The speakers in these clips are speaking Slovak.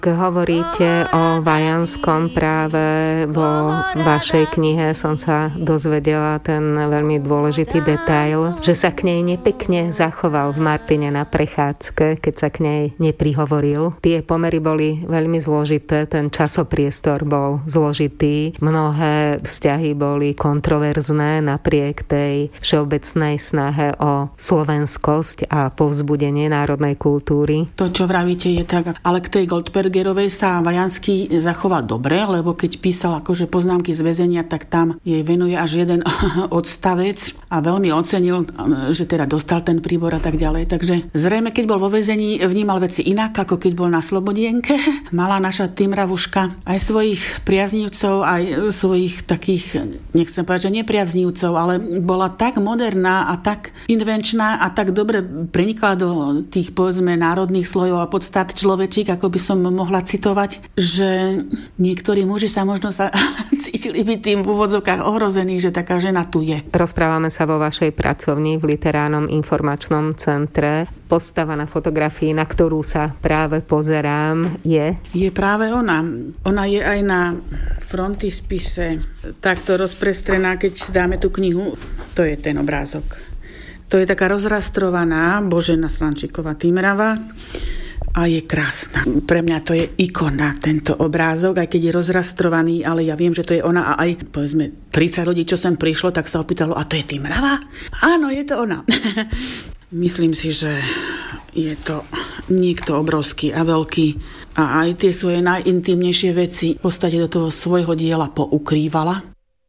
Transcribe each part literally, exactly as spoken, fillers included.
Keď hovoríte o Vajanskom, práve vo vašej knihe som sa dozvedela ten veľmi dôležitý detail, že sa k nej nepekne zachoval v Martine na prechádzke, keď sa k nej neprihovoril. Tie pomery boli veľmi zložité, ten časopriestor bol zložitý, mnohé vzťahy boli kontroverzné napriek tej všeobecnej snahe o slovenskosť a povzbudenie národnej kultúry. To, čo vravíte, je tak, ale k tej Goldbergerovej sa Vajanský zachoval dobre, lebo keď písal akože poznámky z väzenia, tak tam jej venuje až jeden odstavec a veľmi ocenil, že teda dostal ten príbor a tak ďalej. Takže zrejme, keď bol vo väzení, vnímal veci inak, ako keď bol na slobodienke. Mala naša Tymravuška aj svojich priaznívcov, aj svojich takých, nechcem povedať, že nepriaznívcov, ale bola tak moderná a tak invenčná a tak dobre prenikla do tých, povedzme, národných slojov a podstat človečík, ako by som mohla citovať, že niektorí muži sa možno sa cítili byť tým v úvodzovkách ohrození, že taká žena tu je. Rozprávame sa vo vašej pracovni v Literárnom informačnom centre. Postava na fotografii, na ktorú sa práve pozerám, je? Je práve ona. Ona je aj na frontispise takto rozprestrená, keď dáme tú knihu. To je ten obrázok. To je taká rozrastrovaná Božena Slančíková Tymrava a je krásna. Pre mňa to je ikona, tento obrázok, aj keď je rozrastrovaný, ale ja viem, že to je ona a aj, povedzme, tridsať ľudí, čo sem prišlo, tak sa opýtalo, a to je Tymrava? Áno, je to ona. Myslím si, že je to niekto obrovský a veľký a aj tie svoje najintímnejšie veci v podstate do toho svojho diela poukrývala.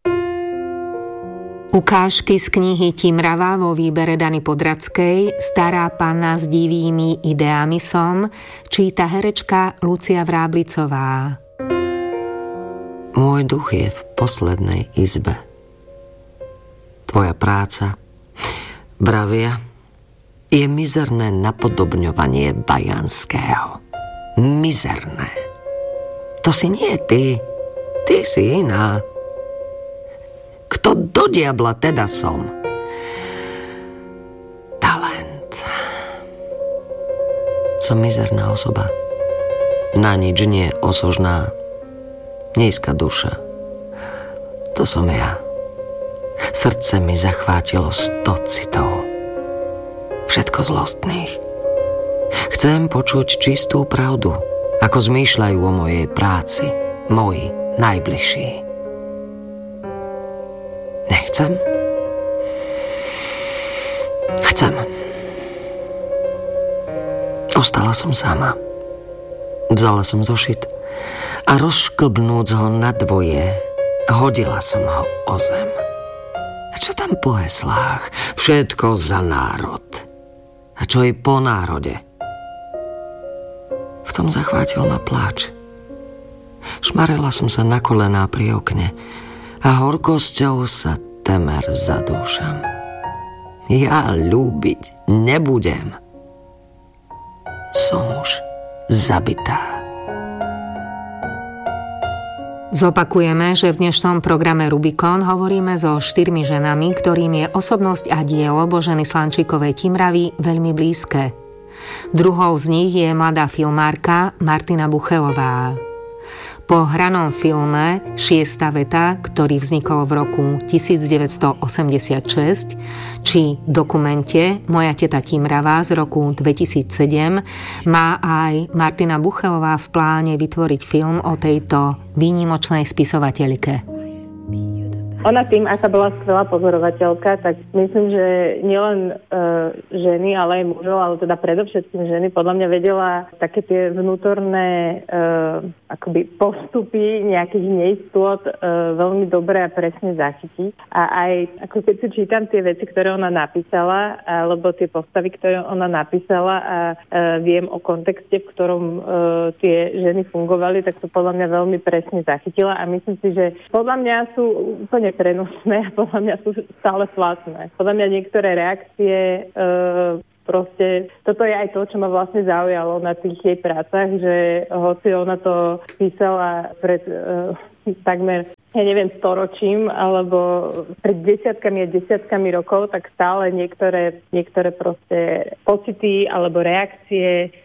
Ukážky z knihy Tymrava vo výbere Dany Podradskej, Stará panna s divými ideami som, číta herečka Lucia Vráblicová. Môj duch je v poslednej izbe. Tvoja práca, bravia, je mizerné napodobňovanie Vajanského. Mizerné. To si nie ty. Ty si iná. Kto do diabla teda som? Talent. Som mizerná osoba. Na nič nie osožná. Nízka duša. To som ja. Srdce mi zachvátilo sto citov. Všetko zlostných. Chcem počuť čistú pravdu, ako zmýšľajú o mojej práci moji najbližší. Nechcem? Chcem. Ostala som sama. Vzala som zošit a rozšklbnúc ho na dvoje, hodila som ho o zem. A čo tam po heslách? Všetko za národ. A čo i po národe? V tom zachvátil ma pláč. Šmarila som sa na kolená pri okne a horkosťou sa temer zadúšam. Ja ľúbiť nebudem. Som už zabitá. Zopakujeme, že v dnešnom programe Rubikon hovoríme so štyrmi ženami, ktorým je osobnosť a dielo Boženy Slančíkovej Tymravy veľmi blízke. Druhou z nich je mladá filmárka Martina Buchelová. Po hranom filme Šiesta veta, ktorý vznikol v roku devätnásťstoosemdesiatšesť, či dokumente Moja teta Tymrava z roku dvetisícsedem, má aj Martina Buchelová v pláne vytvoriť film o tejto výnimočnej spisovateľke. Ona tým, aká bola skvelá pozorovateľka, tak myslím, že nielen e, ženy, ale aj mužov, ale teda predovšetkým ženy, podľa mňa vedela také tie vnútorné e, akoby postupy nejakých neistôt e, veľmi dobre a presne zachytiť. A aj ako keď si čítam tie veci, ktoré ona napísala, alebo tie postavy, ktoré ona napísala a e, viem o kontexte, v ktorom e, tie ženy fungovali, tak to podľa mňa veľmi presne zachytila a myslím si, že podľa mňa sú úplne prenosné a podľa mňa sú stále platné. Podľa mňa niektoré reakcie e, proste, toto je aj to, čo ma vlastne zaujalo na tých jej prácach, že hoci ona to písala pred e, takmer, ja neviem, storočím alebo pred desiatkami a desiatkami rokov, tak stále niektoré, niektoré proste pocity alebo reakcie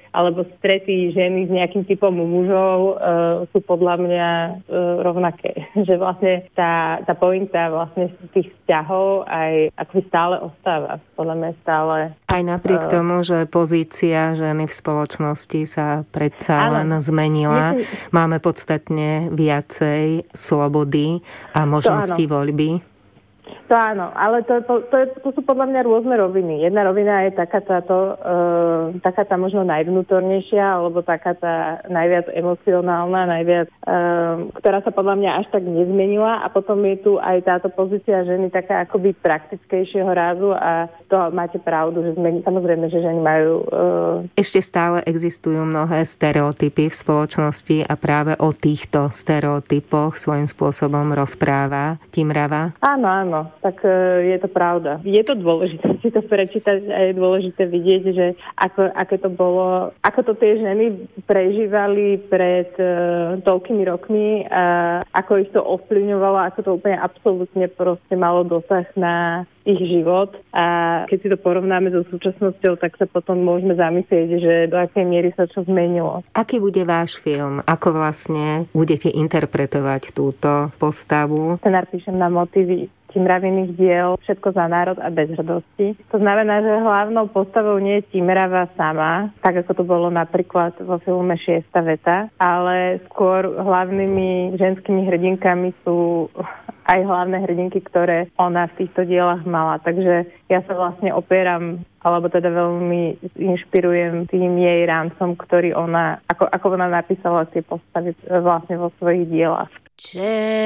alebo strety ženy s nejakým typom mužov uh, sú podľa mňa uh, rovnaké. Že vlastne tá, tá pointa vlastne tých vzťahov aj akoby stále ostáva. Podľa mňa stále. Aj napriek uh, tomu, že pozícia ženy v spoločnosti sa predsa len áno. zmenila, myslím, máme podstatne viacej slobody a možnosti voľby. To áno, ale to, to, to, je, to sú podľa mňa rôzne roviny. Jedna rovina je taká táto, e, taká tá možno najvnútornejšia, alebo taká tá najviac emocionálna, najviac, e, ktorá sa podľa mňa až tak nezmenila. A potom je tu aj táto pozícia ženy taká akoby praktickejšieho rázu a to máte pravdu, že sme, samozrejme, že ženy majú... E... Ešte stále existujú mnohé stereotypy v spoločnosti a práve o týchto stereotypoch svojím spôsobom rozpráva Timrava. Áno, áno. Tak je to pravda. Je to dôležité si to prečítať a je dôležité vidieť, že ako, aké to bolo, ako to tie ženy prežívali pred uh, toľkými rokmi a ako ich to ovplyvňovalo, ako to úplne absolútne proste malo dosah na ich život a keď si to porovnáme so súčasnosťou, tak sa potom môžeme zamyslieť, že do akej miery sa čo zmenilo. Aký bude váš film? Ako vlastne budete interpretovať túto postavu? Scenár píšem na motívy Timraviných diel Všetko za národ a bez hrdosti. To znamená, že hlavnou postavou nie je Timrava sama, tak ako to bolo napríklad vo filme Šiesta veta, ale skôr hlavnými ženskými hrdinkami sú aj hlavné hrdinky, ktoré ona v týchto dielach mala. Takže ja sa vlastne opieram, alebo teda veľmi inšpirujem tým jej rámcom, ktorý ona, ako, ako ona napísala tie postavy vlastne vo svojich dielach.